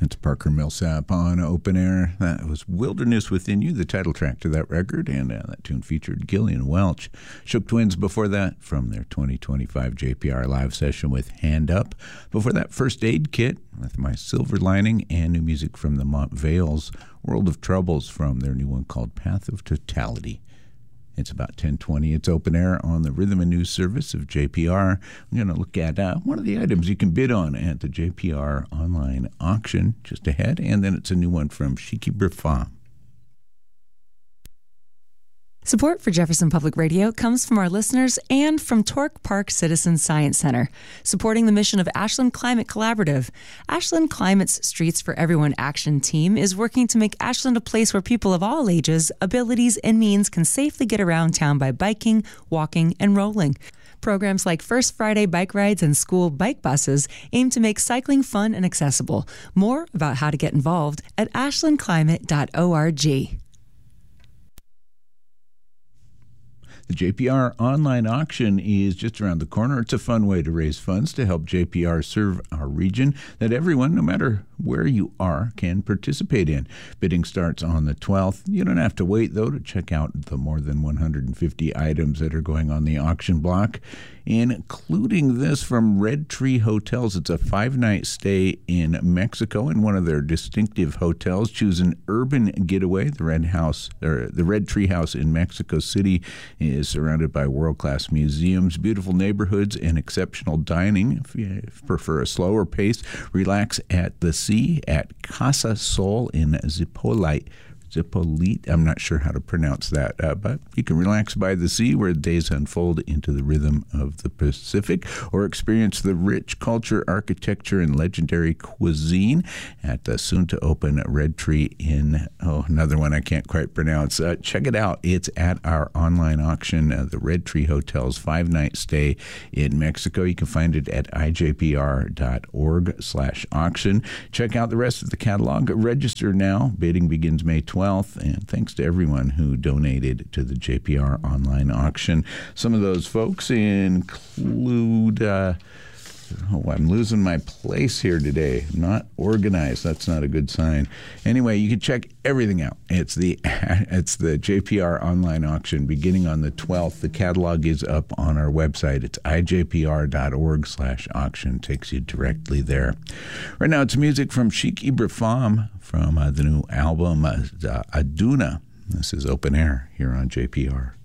It's Parker Millsap on Open Air. That was Wilderness Within You, the title track to that record, and that tune featured Gillian Welch. Shook Twins before that from their 2025 JPR live session with Hand Up. Before that, First Aid Kit with My Silver Lining, and new music from the Mont Vales, World of Troubles from their new one called Path of Totality. It's about 10:20. It's Open Air on the Rhythm and News Service of JPR. I'm going to look at one of the items you can bid on at the JPR online auction just ahead, and then it's a new one from Shiki Brifam. Support for Jefferson Public Radio comes from our listeners and from Torque Park Citizen Science Center, supporting the mission of Ashland Climate Collaborative. Ashland Climate's Streets for Everyone action team is working to make Ashland a place where people of all ages, abilities, and means can safely get around town by biking, walking, and rolling. Programs like First Friday bike rides and school bike buses aim to make cycling fun and accessible. More about how to get involved at ashlandclimate.org. The JPR online auction is just around the corner. It's a fun way to raise funds to help JPR serve our region that everyone, no matter where you are, can participate in. Bidding starts on the 12th. You don't have to wait, though, to check out the more than 150 items that are going on the auction block, including this from Red Tree Hotels. It's a 5-night stay in Mexico in one of their distinctive hotels. Choose an urban getaway. The Red Tree House in Mexico City is surrounded by world-class museums, beautiful neighborhoods, and exceptional dining. If you prefer a slower pace, relax at the sea at Casa Sol in Zipolite. I'm not sure how to pronounce that, but you can relax by the sea where days unfold into the rhythm of the Pacific, or experience the rich culture, architecture, and legendary cuisine at the soon-to-open Red Tree Inn. Oh, another one I can't quite pronounce. Check it out. It's at our online auction, the Red Tree Hotel's 5-night stay in Mexico. You can find it at ijpr.org/auction. Check out the rest of the catalog. Register now. Bidding begins May 12th. And thanks to everyone who donated to the JPR online auction. Some of those folks include, I'm losing my place here today. Not organized. That's not a good sign. Anyway, you can check everything out. It's the JPR online auction beginning on the 12th. The catalog is up on our website. It's ijpr.org/auction. Takes you directly there. Right now, it's music from Shiki Brifam from the new album Aduna. This is Open Air here on JPR.